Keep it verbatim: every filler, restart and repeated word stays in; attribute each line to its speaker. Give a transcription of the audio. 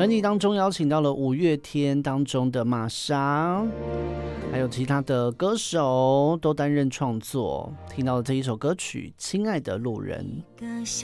Speaker 1: 专辑当中邀请到了五月天当中的玛莎，还有其他的歌手都担任创作。听到的这一首歌曲《亲爱的路人》。